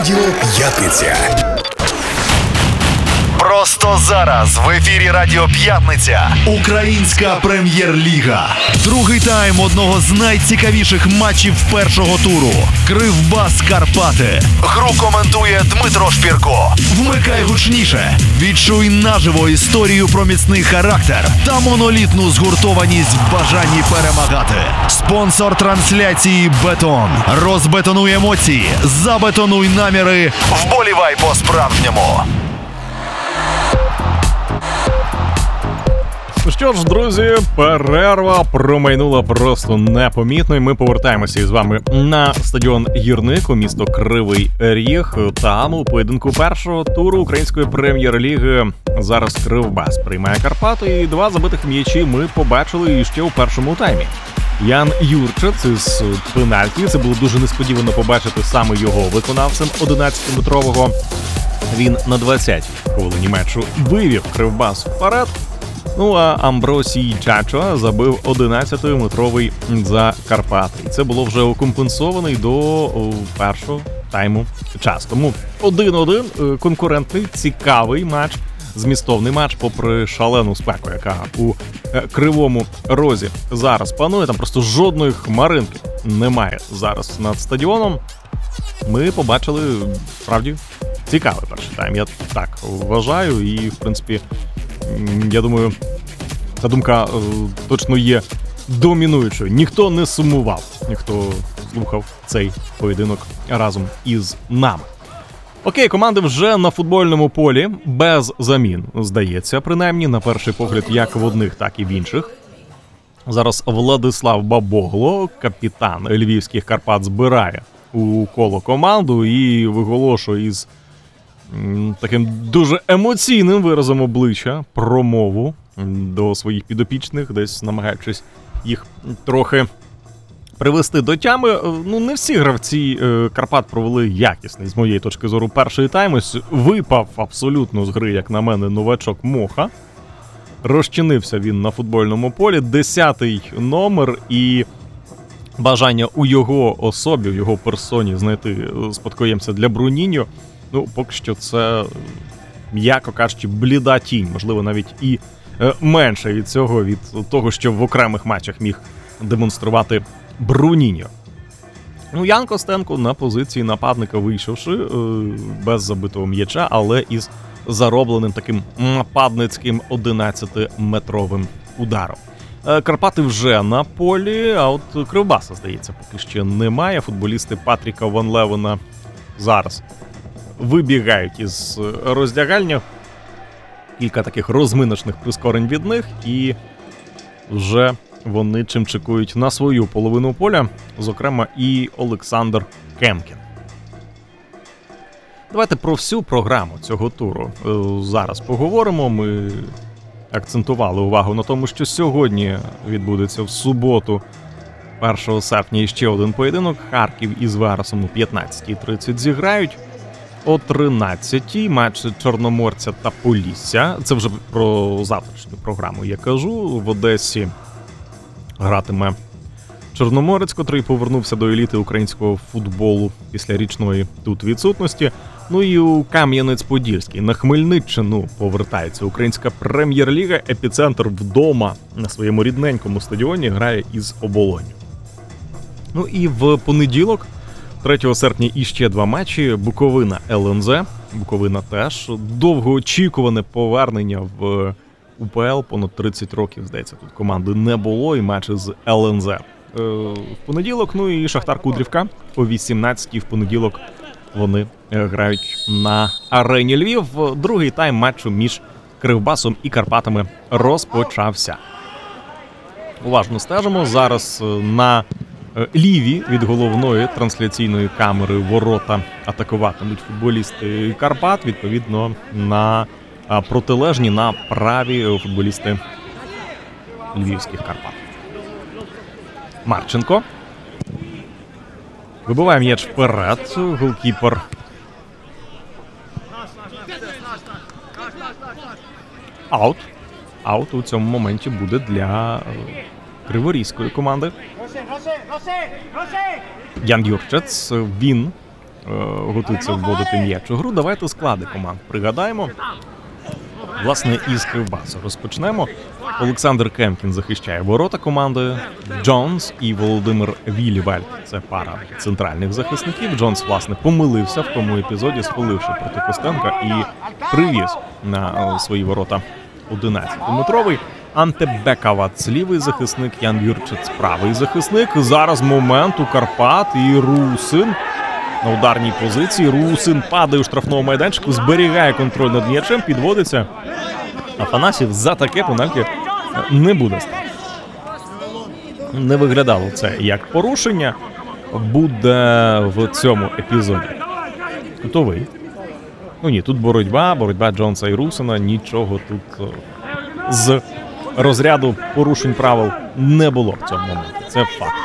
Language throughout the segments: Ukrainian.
Радіо П'ятниця. Просто зараз в ефірі Радіо П'ятниця. Українська прем'єр-ліга. Другий тайм одного з найцікавіших матчів першого туру. Кривбас Карпати. Гру коментує Дмитро Шпірко. Вмикай гучніше. Відчуй наживо історію про міцний характер та монолітну згуртованість в бажанні перемагати. Спонсор трансляції «Бетон». Розбетонуй емоції, забетонуй наміри. Вболівай по-справжньому. Що ж, друзі, перерва промайнула просто непомітно, і ми повертаємося із вами на стадіон «Гірник» у місто Кривий Ріг. Там у поєдинку першого туру української прем'єр-ліги зараз Кривбас приймає Карпати, і 2 забитих м'ячі ми побачили іще у першому таймі. Ян Юрчец із пенальті. Це було дуже несподівано побачити саме його виконавцем 11-метрового. Він на 20-й хвилині матчу вивів Кривбас вперед. Ну а Амбросій Чачо забив 11-метровий за Карпати. І це було вже укомпенсований до першого тайму час. Тому 1-1, конкурентний, цікавий матч, змістовний матч, попри шалену спеку, яка у Кривому Розі зараз панує. Там просто жодної хмаринки немає зараз над стадіоном. Ми побачили, справді, цікавий перший тайм. Я так вважаю і, в принципі, я думаю, ця думка точно є домінуючою. Ніхто не сумував, ніхто слухав цей поєдинок разом із нами. Окей, команди вже на футбольному полі, без замін, здається, принаймні, на перший погляд, як в одних, так і в інших. Зараз Владислав Бабогло, капітан львівських Карпат, збирає у коло команду і виголошує із таким дуже емоційним виразом обличчя промову до своїх підопічних, десь намагаючись їх трохи привести до тями. Ну, не всі гравці Карпат провели якісний, з моєї точки зору, перший тайм. Ось випав абсолютно з гри, як на мене, новачок Моха. Розчинився він на футбольному полі. 10-й номер, і бажання у його особі, у його персоні знайти спадкоємця для Бруніньо, ну, поки що це, м'яко кажучи, бліда тінь. Можливо, навіть і менше від цього, від того, що в окремих матчах міг демонструвати Бруніньо. Ну, Ян Костенко на позиції нападника вийшовши, без забитого м'яча, але із заробленим таким нападницьким 11-метровим ударом. Карпати вже на полі, а от Кривбаса, здається, поки що немає. Футболісти Патріка Ван Левена зараз вибігають із роздягальні. Кілька таких розминочних прискорень від них, і вже вони чимчикують на свою половину поля, зокрема і Олександр Кемкін. Давайте про всю програму цього туру зараз поговоримо. Ми акцентували увагу на тому, що сьогодні відбудеться в суботу, 1 серпня, іще один поєдинок. Харків із Вересом о 15:30 зіграють. О 13-й матч Чорноморця та Полісся. Це вже про завтрашню програму я кажу. В Одесі гратиме Чорноморець, котрий повернувся до еліти українського футболу після річної тут відсутності. Ну і у Кам'янець-Подільський на Хмельниччину повертається українська прем'єр-ліга. Епіцентр вдома на своєму рідненькому стадіоні грає із Оболонню. Ну і в понеділок, 3 серпня, іще 2 матчі. Буковина ЛНЗ. Буковина теж довгоочікуване повернення в УПЛ. Понад 30 років, здається, тут команди не було, і матч з ЛНЗ в понеділок. Ну і Шахтар Кудрівка о 18-й в понеділок вони грають на арені Львів. Другий тайм матчу між Кривбасом і Карпатами розпочався. Уважно стежимо. Зараз на ліві від головної трансляційної камери ворота атакуватимуть футболісти Карпат. Відповідно, на протилежні, на праві футболісти львівських Карпат. Марченко вибиває м'яч вперед. Голкіпер аут у цьому моменті буде для криворізької команди. Ян Юрчец, він готується вводити м'яч у гру. Давайте склади команд пригадаємо. Власне, із Кривбасу розпочнемо. Олександр Кемкін захищає ворота команди. Джонс і Володимир Вілівальд – це пара центральних захисників. Джонс, власне, помилився в тому епізоді, спаливши проти Костенка і привіз на свої ворота 11-метровий. Анте Бекавац – лівий захисник, Ян Юрчец – правий захисник. Зараз момент у Карпат і Русин на ударній позиції. Русин падає у штрафному майданчику, зберігає контроль над м'ячем, підводиться. Афанасів за таке пенальті не буде ставити. Не виглядало це як порушення. Буде в цьому епізоді кутовий. Ну ні, тут боротьба Джонса і Русина. Нічого тут з розряду порушень правил не було в цьому моменті. Це факт.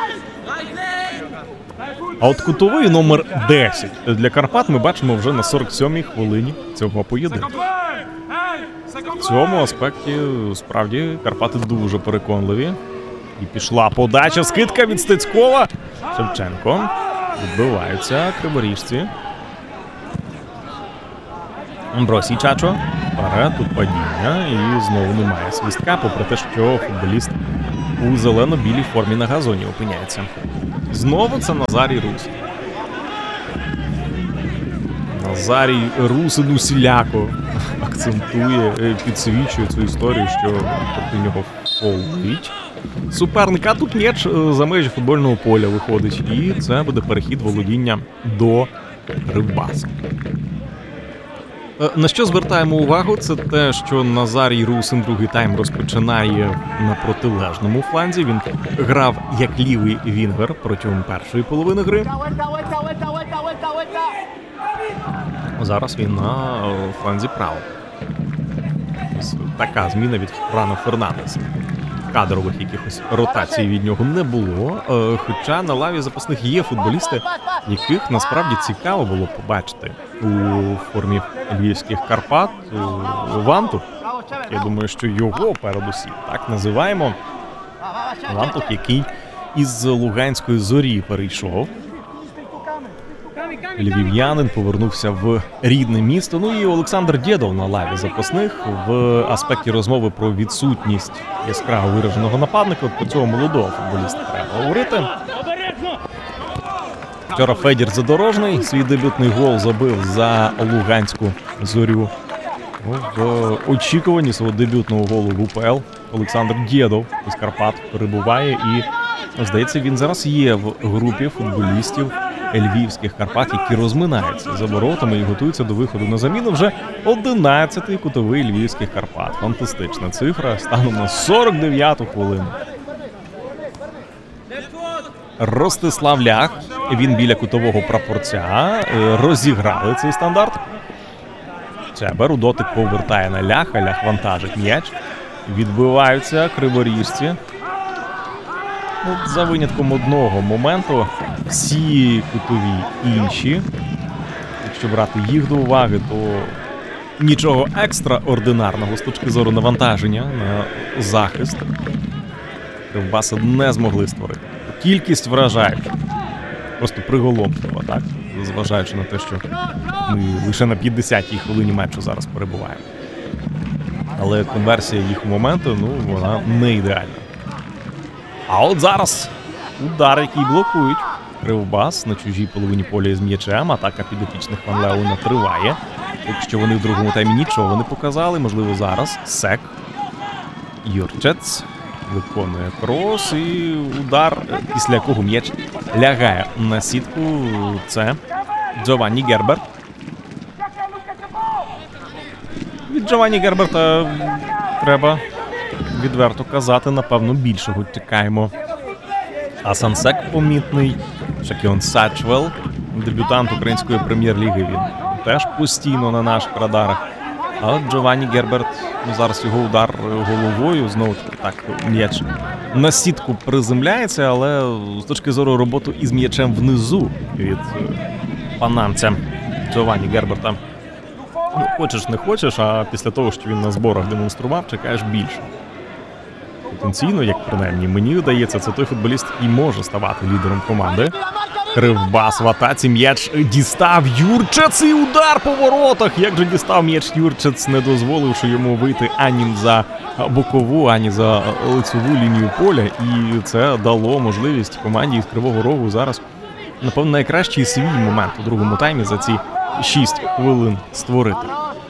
А от кутовий номер 10 для Карпат ми бачимо вже на 47-й хвилині цього поєдинку. В цьому аспекті, справді, Карпати дуже переконливі. І пішла подача, скидка від Стецькова. Шевченко. Відбиваються криворіжці. Амбросій Чачо. Вперед, тут падіння. І знову немає свистка, попри те, що футболіст у зелено-білій формі на газоні опиняється. Знову це Назарій Русин. Назарій Русин усіляко акцентує, підсвічує цю історію, що проти нього фолить суперника. Тут м'яч за межі футбольного поля виходить. І це буде перехід володіння до Кривбаса. На що звертаємо увагу, це те, що Назарій Русин другий тайм розпочинає на протилежному фланзі. Він грав як лівий вінгер протягом першої половини гри. Зараз він на фланзі право. Ось така зміна від Франа Фернандеса. Кадрових якихось ротацій від нього не було. Хоча на лаві запасних є футболісти, яких насправді цікаво було побачити у формі львівських Карпат. Вантух, я думаю, що його передусім так називаємо. Вантух, який із Луганської Зорі перейшов. Львів'янин повернувся в рідне місто. Ну і Олександр Дєдов на лаві запасних. В аспекті розмови про відсутність яскраво вираженого нападника. От про цього молодого футболіста треба говорити. Вчора Федір Задорожний свій дебютний гол забив за Луганську Зорю. В очікуванні свого дебютного голу в УПЛ Олександр Дєдов із Карпат перебуває. І, здається, він зараз є в групі футболістів львівських Карпат, які розминаються за воротами і готуються до виходу на заміну. Вже 11-й кутовий львівських Карпат. Фантастична цифра станом на 49-ту хвилину. Ростислав Лях, він біля кутового прапорця. Розіграли цей стандарт. Чебер у дотик повертає на Ляха. Лях вантажить м'яч. Відбиваються криворіжці. За винятком одного моменту всі кутові інші, якщо брати їх до уваги, то нічого екстраординарного з точки зору навантаження на захист Кривбаса не змогли створити. Кількість вражаюча. Просто приголомшлива, так? Зважаючи на те, що ми лише на 50-й хвилині матчу зараз перебуваємо. Але конверсія їх у моменти, вона не ідеальна. А от зараз удар, який блокують. Кривбас на чужій половині поля з м'ячем. Атака підопічних Ван Леуна триває. Поки що вони в другому таймі нічого не показали. Можливо, зараз Сек. Юрчец виконує крос і удар, після якого м'яч лягає на сітку. Це Джованні Герберт. Від Джованні Герберта треба відверто казати, напевно, більшого чекаємо. Асан Сек помітний, Шакіон Сачвел, дебютант української прем'єр-ліги, він теж постійно на наших радарах. А от Джованні Герберт, зараз його удар головою, знову так м'яч на сітку приземляється, але з точки зору роботи із м'ячем внизу від панамця Джованні Герберта, хочеш не хочеш, а після того, що він на зборах демонстрував, чекаєш більше. Потенційно, як принаймні мені видається, це той футболіст, який може ставати лідером команди. Кривбас в атаці, м'яч дістав Юрчец і удар по воротах. Як же дістав м'яч Юрчец, не дозволивши йому вийти ані за бокову, ані за лицеву лінію поля. І це дало можливість команді із Кривого Рогу зараз, напевно, найкращий свій момент у другому таймі за ці 6 хвилин створити.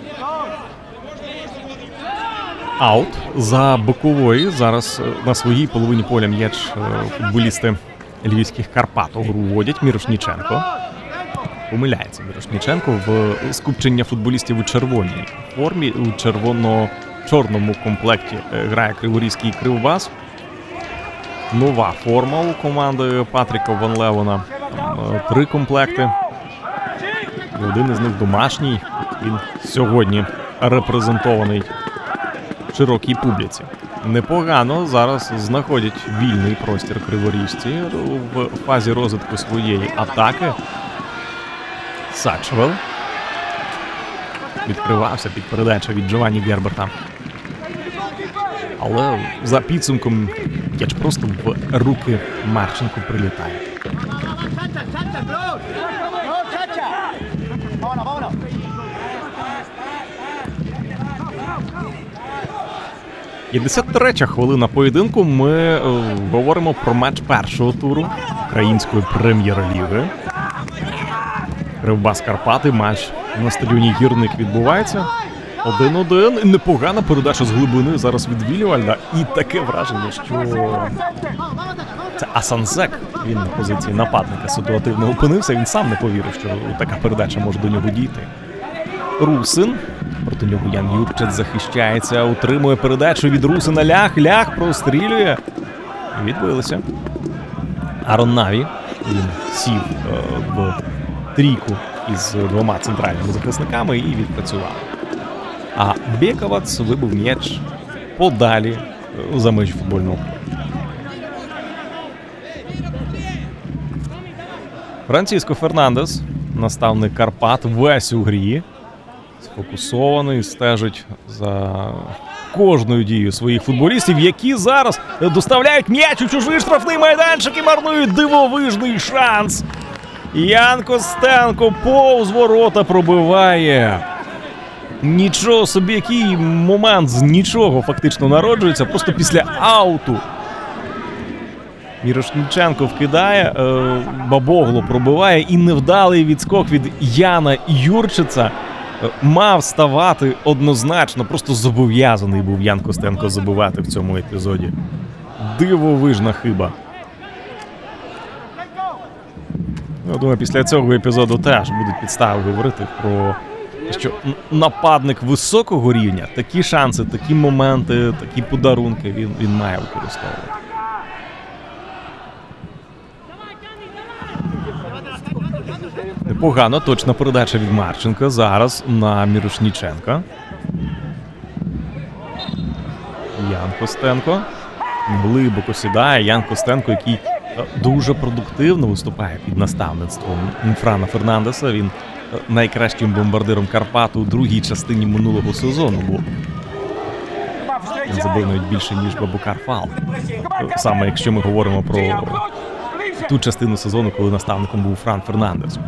Аут за бокової. Зараз на своїй половині поля м'яч футболісти львівських Карпат у гру вводять. Мірошніченко. Помиляється Мірошніченко в скупчення футболістів у червоній формі. У червоно-чорному комплекті грає Криворізький Кривбас. Нова форма у команди Патріка Ван Левена. 3 комплекти. І один із них домашній. Він сьогодні репрезентований широкій публіці. Непогано зараз знаходять вільний простір криворіжці в фазі розвитку своєї атаки. Сачвел відкривався під передачу від Джованні Герберта. Але за підсумком м'яч просто в руки Марченку прилітає. І 53-я хвилина поєдинку. Ми говоримо про матч першого туру української прем'єр-ліги. Кривбас Карпати. Матч на стадіоні Гірник відбувається. 1-1. Непогана передача з глибини зараз від Вілювальда. І таке враження, що це Асансек. Він на позиції нападника ситуативно опинився. Він сам не повірив, що така передача може до нього дійти. Русин. Проти нього Ян Юрчец захищається, утримує передачу від Русина. Лях прострілює. Відбилися. Арон Наві. Він сів в трійку із 2 центральними захисниками і відпрацював. А Бековац вибив м'яч подалі за межі футбольного поля. Франциско Фернандес, наставник Карпат, весь у грі. Сфокусований, стежить за кожною дією своїх футболістів, які зараз доставляють м'яч у чужий штрафний майданчик і марнують дивовижний шанс. Ян Костенко повз ворота пробиває. Нічого собі, який момент з нічого фактично народжується, просто після ауту. Мірошніченко вкидає, Бабогло пробиває і невдалий відскок від Яна Юрчеца мав ставати однозначно, просто зобов'язаний був Ян Костенко забивати в цьому епізоді. Дивовижна хиба. Я думаю, після цього епізоду теж будуть підстави говорити про що нападник високого рівня такі шанси, такі моменти, такі подарунки він має використовувати. Непогано, точна передача від Марченка. Зараз на Мірошніченка. Ян Костенко. Глибоко сідає. Ян Костенко, який дуже продуктивно виступає під наставництвом Франа Фернандеса. Він найкращим бомбардиром Карпат у другій частині минулого сезону був. Він забив навіть більше, ніж Бабукар Фал. Саме якщо ми говоримо про ту частину сезону, коли наставником був Фран Фернандес.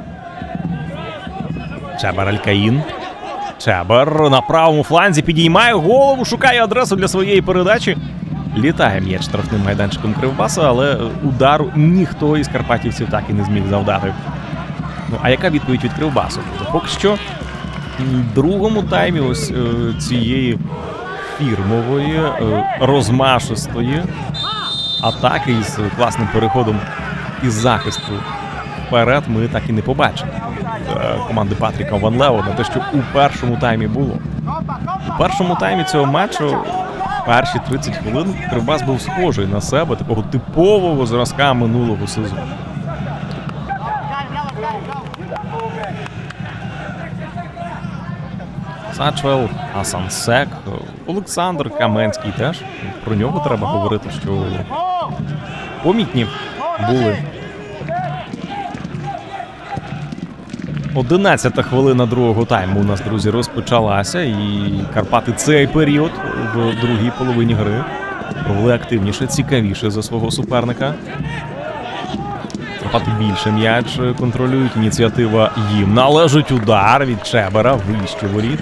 Чебар Алькаїн. Чебар на правому фланзі підіймає голову, шукає адресу для своєї передачі. Літає м'яч штрафним майданчиком Кривбаса, але удару ніхто із карпатівців так і не зміг завдати. Ну, а яка відповідь від Кривбасу буде? Поки що в другому таймі ось цієї фірмової, розмашистої атаки із класним переходом із захисту вперед ми так і не побачили. Команди Патріка Ван Левена, те, що у першому таймі було. У першому таймі цього матчу, перші 30 хвилин, Кривбас був схожий на себе, такого типового зразка минулого сезону. Сачвел, Асансек, Олександр Каменський теж. Про нього треба говорити, що помітні були. 11-та хвилина другого тайму у нас, друзі, розпочалася. І Карпати цей період в другій половині гри провели активніше, цікавіше за свого суперника. Карпати більше м'яч контролюють, ініціатива їм. Належить удар від Чебера, вище воріт.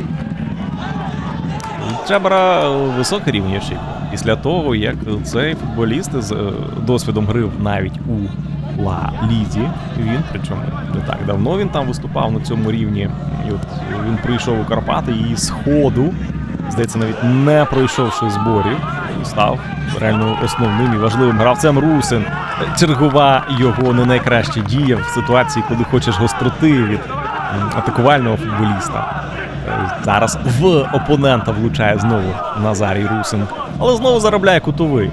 У Чебера високий рівень очікувань. Після того, як цей футболіст з досвідом гри навіть у Ла Лізі, він, причому не так давно він там виступав на цьому рівні, і от він прийшов у Карпати і з ходу, здається, навіть не пройшовши зборів, став реально основним і важливим гравцем. Русин. Чергова його не найкраща дія в ситуації, коли хочеш гостроти від атакувального футболіста. Зараз в опонента влучає знову Назарій Русин, але знову заробляє кутовий.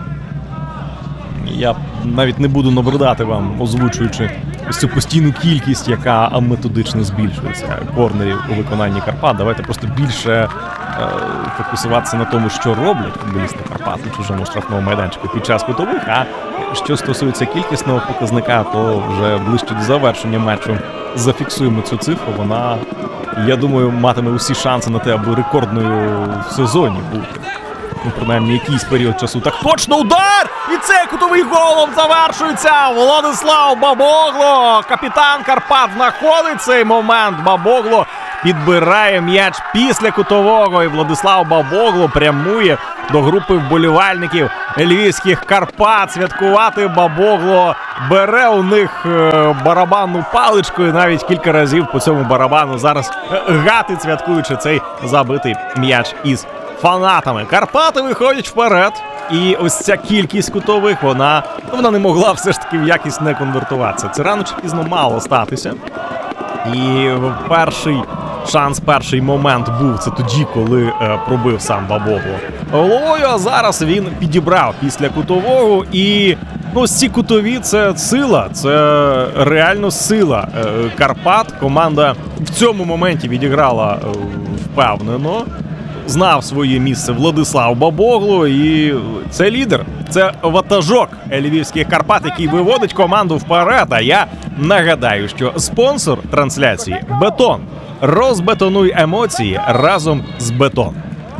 Я навіть не буду набридати вам, озвучуючи ось цю постійну кількість, яка методично збільшується корнерів у виконанні Карпат. Давайте просто більше фокусуватися на тому, що роблять футболісти Карпат у чужому штрафному майданчику під час кутових. А що стосується кількісного показника, то вже ближче до завершення матчу зафіксуємо цю цифру. Вона, я думаю, матиме усі шанси на те, аби рекордною в сезоні бути. Ну, принаймні, якийсь період часу. Так точно, удар! І цей кутовий голом завершується! Владислав Бабогло! Капітан Карпат знаходить цей момент. Бабогло підбирає м'яч після кутового. І Владислав Бабогло прямує до групи вболівальників львівських Карпат. Святкувати Бабогло бере у них барабанну паличку. І навіть кілька разів по цьому барабану зараз гатить, святкуючи цей забитий м'яч із фанатами. Карпати виходять вперед. І ось ця кількість кутових, вона не могла все ж таки в якість не конвертуватися. Це рано чи пізно мало статися. І перший шанс, перший момент був це тоді, коли пробив сам Бабогло головою, а зараз він підібрав після кутового. І ось ці кутові – це сила, це реально сила Карпат. Команда в цьому моменті відіграла впевнено. Знав своє місце Владислав Бабогло, і це лідер, це ватажок львівських Карпат, який виводить команду вперед. А я нагадаю, що спонсор трансляції – Бетон. Розбетонуй емоції разом з Бетон.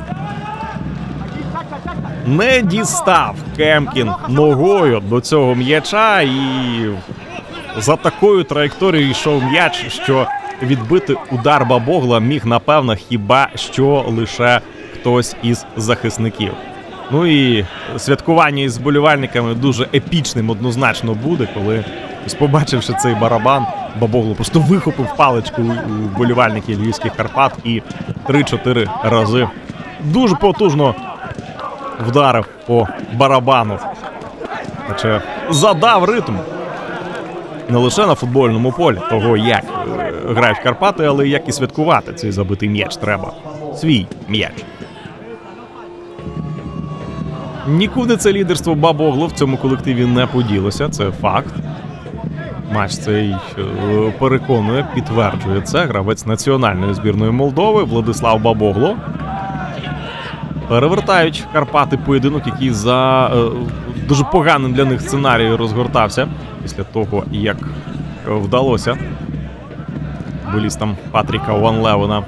Не дістав Кемкін ногою до цього м'яча, і за такою траєкторією йшов м'яч, що відбити удар Бабогла міг, напевно, хіба що лише хтось із захисників. Ну і святкування із вболівальниками дуже епічним однозначно буде, коли, ось побачивши цей барабан, Бабогло просто вихопив паличку у вболівальників львівських Карпат і 3-4 рази дуже потужно вдарив по барабану. Наче задав ритм. Не лише на футбольному полі того, як грають Карпати, але як і святкувати цей забитий м'яч треба. Свій м'яч. Нікуди це лідерство Бабогло в цьому колективі не поділося, це факт. Матч цей переконує, підтверджує це. Гравець національної збірної Молдови Владислав Бабогло. Перевертають Карпати поєдинок, який за дуже поганим для них сценарієм розгортався. Після того, як вдалося футболістам Патріка Ван Левена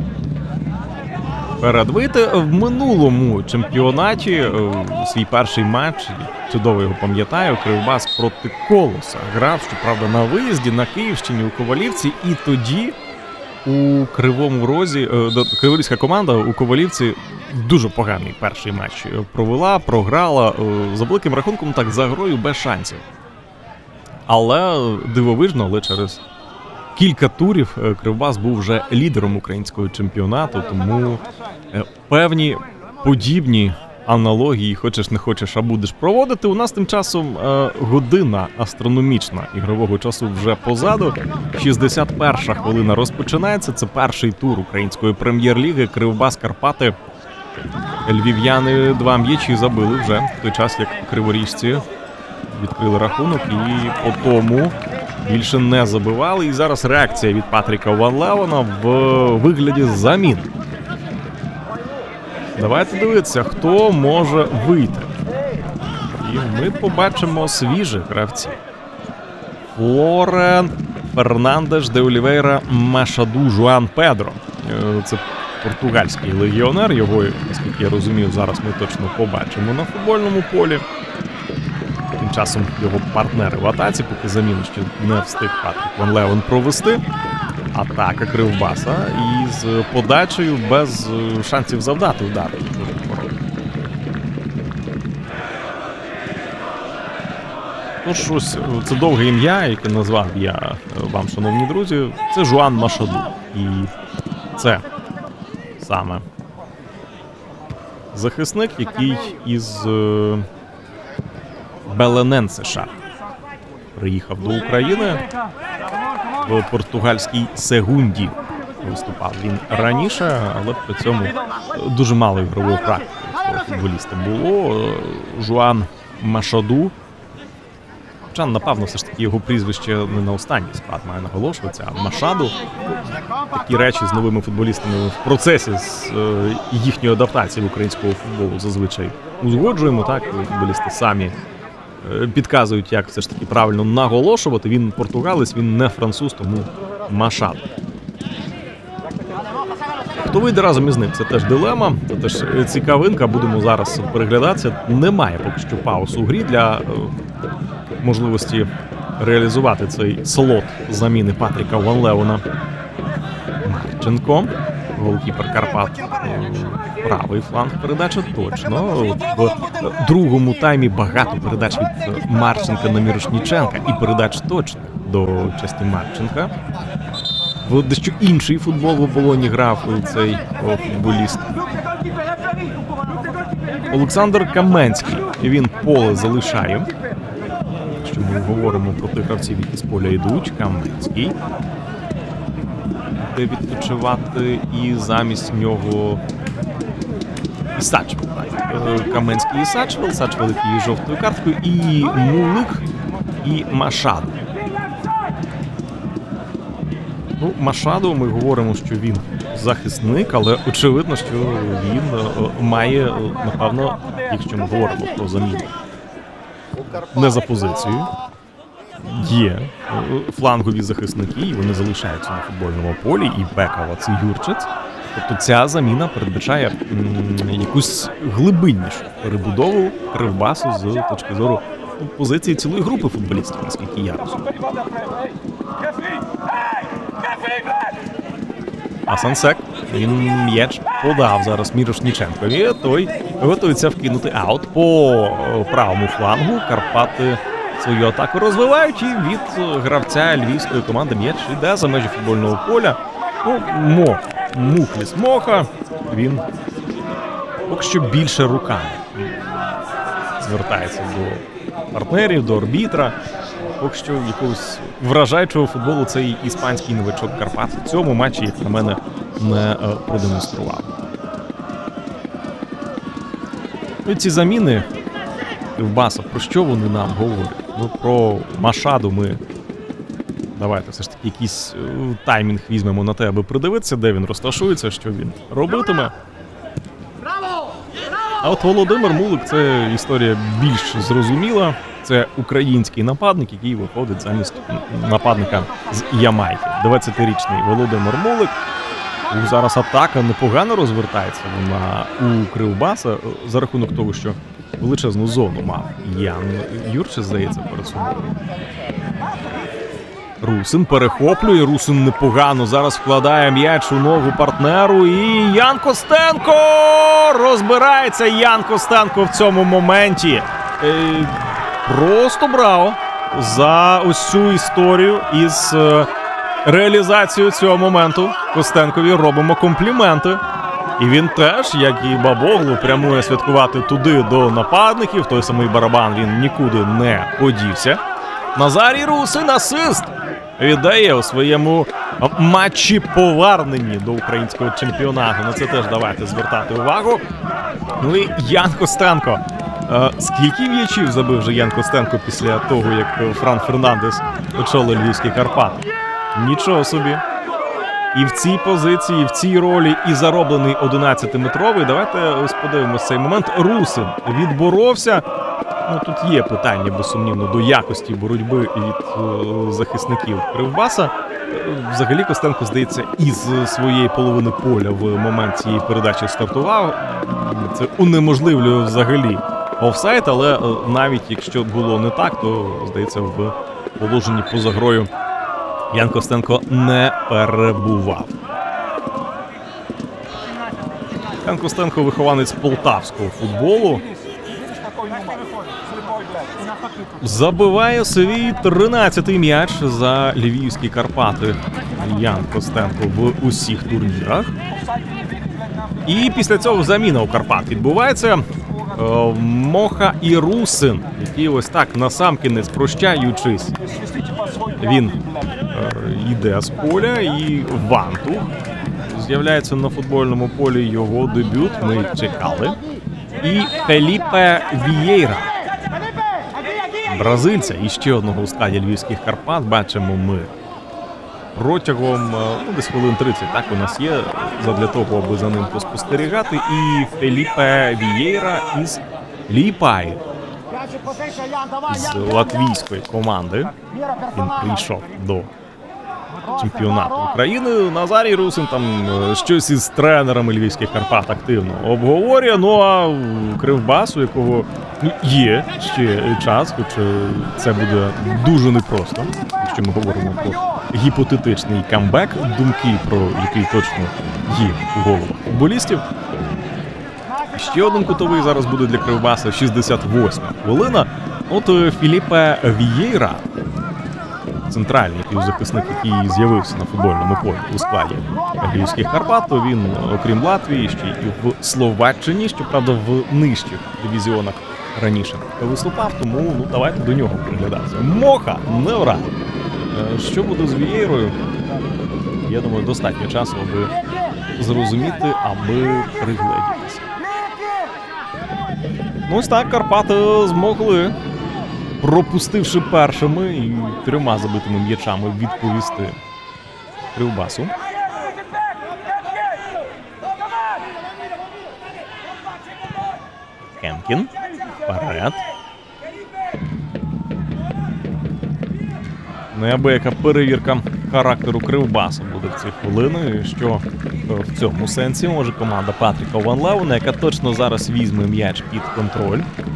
передвити в минулому чемпіонаті свій перший матч, чудово його пам'ятаю, Кривбас проти Колоса грав, щоправда, на виїзді на Київщині у Ковалівці, і тоді у Кривому Розі криворізька команда у Ковалівці дуже поганий перший матч провела, програла за великим рахунком, так, за грою без шансів. Але дивовижно, але через кілька турів Кривбас був вже лідером українського чемпіонату, тому певні подібні аналогії, хочеш не хочеш, а будеш проводити. У нас тим часом година астрономічна ігрового часу вже позаду. 61-ша хвилина розпочинається. Це перший тур української прем'єр-ліги. Кривбас Карпати. Львів'яни 2 м'ячі забили вже в той час, як криворіжці відкрили рахунок і по тому більше не забивали. І зараз реакція від Патріка Ван Левена в вигляді замін. Давайте дивитися, хто може вийти. І ми побачимо свіжих гравців. Флорен Фернандеш де Олівейра Машаду Жуан Педро. Це португальський легіонер. Його, наскільки я розумію, зараз ми точно побачимо на футбольному полі. Тим Тим часом його партнери в атаці, поки заміну ще не встиг Патрік Ван Левен провести. Атака Кривбаса із подачею без шансів завдати удару. Ну, щось, це довге ім'я, яке назвав я вам, шановні друзі, це Жуан Машаду. І це саме захисник, який із Белененсеша приїхав до України. В португальській Сегунді виступав він раніше, але при цьому дуже мало ігрової практики цього футболіста було. Жуан Машаду. Хоча, напевно, все ж таки його прізвище не на останній склад має наголошуватися, а Машаду. Такі речі з новими футболістами в процесі з їхньої адаптації в українського футболу зазвичай узгоджуємо, так, футболісти самі підказують, як все ж таки правильно наголошувати. Він португалець, він не француз, тому Машаду. Хто вийде разом із ним? Це теж дилема, це теж цікавинка, будемо зараз переглядатися. Немає поки що пауз у грі для можливості реалізувати цей слот заміни Патріка Ван Левена. Марченко, голкіпер Карпат, правий фланг передача точно. В другому таймі багато передач від Марченка на Мірошніченка і передач точних до часті Марченка. В дещо інший футбол в оболоні грав цей футболіст. Олександр Каменський, він поле залишає. Що ми говоримо про тих гравців, які з поля йдуть. Каменський буде відпочивати, і замість нього Ісачвел. Каменський і Ісачвел, Ісачвел, який є жовтою карткою, і Мулик, і Машаду. Ну, Машаду, ми говоримо, що він захисник, але очевидно, що він має, напевно, якщо ми говоримо про заміну, не за позицією. Є флангові захисники, і вони залишаються на футбольному полі, і Бекова це Юрчець. Тобто ця заміна передбачає якусь глибиннішу перебудову Кривбасу з точки зору позиції цілої групи футболістів, наскільки я розумію. А Сансек, він м'яч подав зараз Мірошніченкові, той готується вкинути аут по правому флангу. Карпати свою атаку розвивають, і від гравця львівської команди м'яч йде за межі футбольного поля. Ну, Мухліс Моха, він поки що більше руками звертається до партнерів, до арбітра. Поки що якогось вражаючого футболу цей іспанський новачок Карпат в цьому матчі, як на мене, не продемонстрував. Ну, ці заміни Кривбаса, про що вони нам говорять? Ну, про Машаду ми... Давайте все ж таки якийсь таймінг візьмемо на те, аби придивитися, де він розташується, що він робитиме. А от Володимир Мулик – це історія більш зрозуміла. Це український нападник, який виходить замість нападника з Ямайки. 20-річний Володимир Мулик. Зараз атака непогано розвертається у Кривбаса за рахунок того, що величезну зону мав Ян Юрчець, здається, перед собою. Русин перехоплює, Русин непогано зараз вкладає м'яч у ногу партнеру, і Ян Костенко! Розбирається Ян Костенко в цьому моменті. Просто браво за ось цю історію із реалізацією цього моменту. Костенкові робимо компліменти. І він теж, як і Бабоглу, прямує святкувати туди до нападників. Той самий барабан, він нікуди не подівся. Назарій Русин асист віддає у своєму матчі поверненні до українського чемпіонату. На це теж давайте звертати увагу. Ну і Ян Костенко. Скільки м'ячів забив вже Ян Костенко після того, як Фран Фернандес очолив львівський Карпат? Нічого собі. І в цій позиції, і в цій ролі, і зароблений 11-метровий. Давайте ось подивимось цей момент. Русин відборовся. Ну, тут є питання, безсумнівно, до якості боротьби від захисників Кривбаса. Взагалі Костенко, здається, із своєї половини поля в момент цієї передачі стартував. Це унеможливлює взагалі офсайд, але навіть якщо було не так, то, здається, в положенні поза грою Ян Костенко не перебував. Ян Костенко – вихованець полтавського футболу. Забиває свій 13-й м'яч за львівські Карпати Ян Костенко в усіх турнірах. І після цього заміна у Карпат відбувається. Моха і Русин, які ось так насамкінець, прощаючись, він йде з поля, і Вантух з'являється на футбольному полі, його дебют, ми чекали. І Феліпе Вієйра, бразильця і ще одного у складі львівських Карпат, бачимо ми протягом десь хвилин 30, так, у нас є, задля того, аби за ним поспостерігати. І Феліпе Вієйра із Лііпаї, з латвійської команди. Він прийшов до чемпіонату України. Назарій Русин там щось із тренерами львівських Карпат активно обговорює. Ну а Кривбас, у якого є ще час, хоч це буде дуже непросто, якщо ми говоримо про гіпотетичний камбек, думки про який точно є у головах футболістів. Ще один кутовий зараз буде для Кривбаса, 68-та хвилина. От Феліпе Вієйра, центральний півзахисник, який з'явився на футбольному полі у складі львівських Карпат, то він, окрім Латвії, ще й в Словаччині, щоправда, в нижчих дивізіонах раніше виступав, тому давайте до нього приглядатися. Моха не враг. Що буде з Вієйрою? Я думаю, достатньо часу, аби зрозуміти, аби пригледітися. Ну ось так, Карпати змогли, пропустивши першими і 3 забитими м'ячами, відповісти Кривбасу. Хемкін вперед. Неабияка перевірка характеру Кривбаса буде в ці хвилини, що в цьому сенсі може команда Патріка Ван Левена, яка точно зараз візьме м'яч під контроль.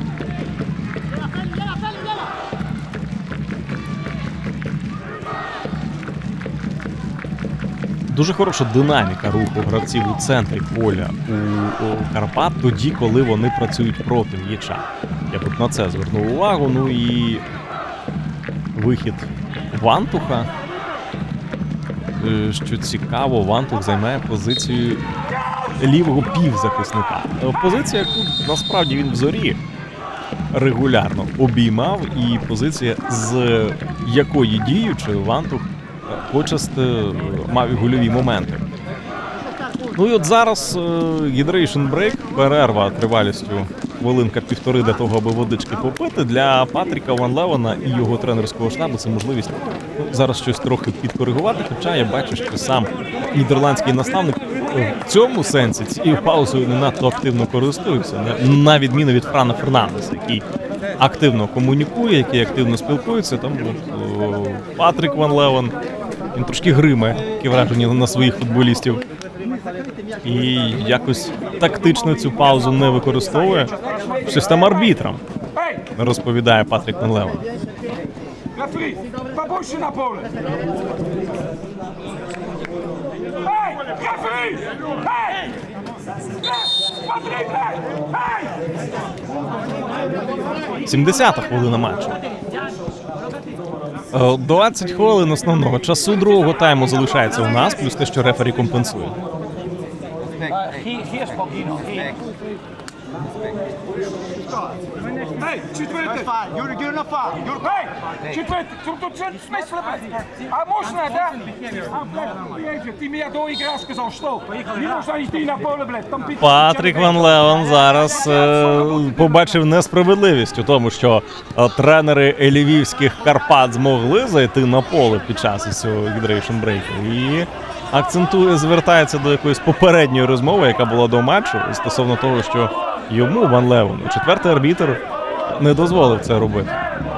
Дуже хороша динаміка руху гравців у центрі поля у Карпат тоді, коли вони працюють проти м'яча. Я тут на це звернув увагу. Ну і вихід Вантуха. Що цікаво, Вантух займає позицію лівого півзахисника. Позиція, яку насправді він в Зорі регулярно обіймав, і позиція, з якої діючою Вантух почасти мав і гольові моменти. Ну і от зараз Hydration Break, перерва тривалістю хвилинка-півтори для того, аби водички попити. Для Патріка Ван Левена і його тренерського штабу це можливість зараз щось трохи підкоригувати, хоча я бачу, що сам нідерландський наставник в цьому сенсі цією паузою не надто активно користується, на відміну від Франа Фернандеса, який активно комунікує, який активно спілкується. Там Патрік Ван Левен, він трошки гримає, такі враження на своїх футболістів. І якось тактично цю паузу не використовує. Щось там арбітрам розповідає Патрік Ван Левен. «70-та хвилина матчу. 20 хвилин основного часу другого тайму залишається у нас, плюс те, що рефері компенсує. Hey, четвертый! You're not far. Hey, четвертый! Тут смысл. А можно, да? Ты меня доиграл, сказал, что? Не нужно идти на поле, блядь. Там Патрік Ван Левен зараз побачив несправедливість у тому, що тренери львівських Карпат змогли зайти на поле під час цього Hydration Break. І акцентує, звертається до якоїсь попередньої розмови, яка була до матчу, стосовно того, що йому, Ван Левену, четвертий арбітр не дозволив це робити.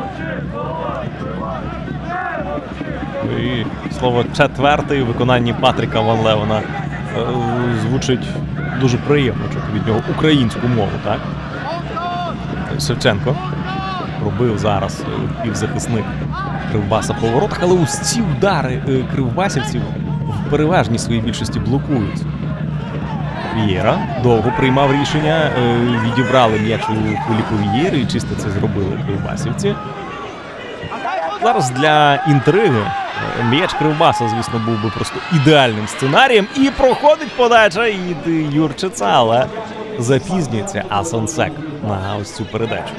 І слово «четвертий» у виконанні Патріка Ван Левена звучить дуже приємно чути від нього українську мову, так? Шевченко. Пробив зараз півзахисник Кривбаса по воротах, але ось ці удари кривбасівців в переважній своїй більшості блокують. Вієра довго приймав рішення, відібрали м'яч у Філіпу Вієри і чисто це зробили кривбасівці. Зараз для інтриги м'яч Кривбаса, звісно, був би просто ідеальним сценарієм. І проходить подача від Юрчица, але запізнюється Асансек на ось цю передачу.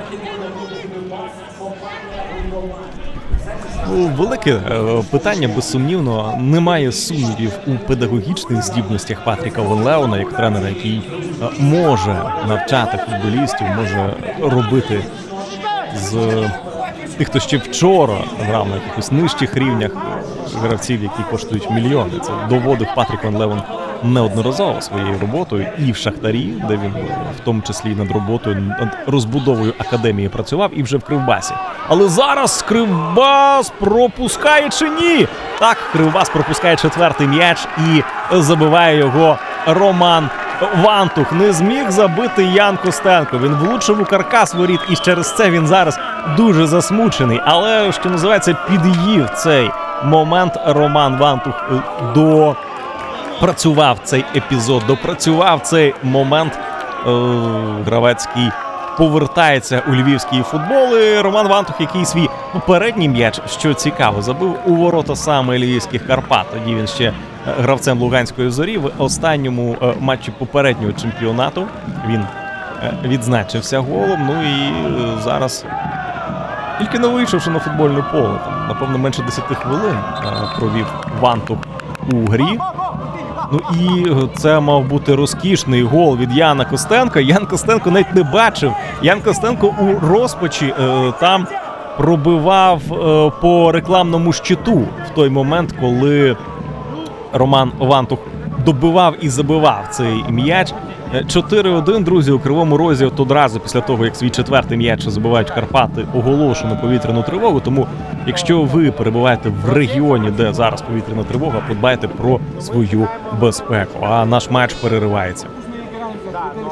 Велике питання, безсумнівно, немає сумнівів у педагогічних здібностях Патріка Ван Леона, як тренера, який може навчати футболістів, може робити з тих, хто ще вчора грав на якихось нижчих рівнях гравців, які коштують мільйони. Це доводив Патрік Ван Леон неодноразово своєю роботою і в Шахтарі, де він в тому числі над роботою, над розбудовою академії працював, і вже в Кривбасі. Але зараз Кривбас пропускає чи ні? Так, Кривбас пропускає четвертий м'яч і забиває його Роман Вантух. Не зміг забити Ян Костенко. Він влучив у каркас воріт, і через це він зараз дуже засмучений. Але, що називається, під'їв цей момент Роман Вантух допрацював цей епізод, допрацював цей момент. Гравецький повертається у львівський футбол. І Роман Вантух, який свій попередній м'яч, що цікаво, забив у ворота саме львівських Карпат. Тоді він ще гравцем Луганської Зорі. В останньому матчі попереднього чемпіонату він відзначився голом. Ну і зараз, тільки не вийшовши на футбольне поле, там, напевно, менше 10 хвилин провів Вантух у грі. Ну і це мав бути розкішний гол від Яна Костенка. Ян Костенко навіть не бачив. Ян Костенко у розпачі там пробивав по рекламному щиту в той момент, коли Роман Вантух добивав і забивав цей м'яч. 4-1, друзі, у Кривому Розі от одразу після того, як свій четвертий м'яч забивають Карпати, оголошено повітряну тривогу. Тому, якщо ви перебуваєте в регіоні, де зараз повітряна тривога, подбайте про свою безпеку. А наш матч переривається.